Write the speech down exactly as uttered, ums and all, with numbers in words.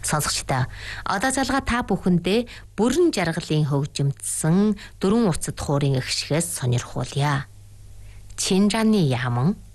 Сонсогчдоо одоо залгаа та бүхэндээ бүрэн жаргалын хөгжимдсөн дөрвөн уцад хуурын эгшихээс сонирхуулъя. Чинжаны яаман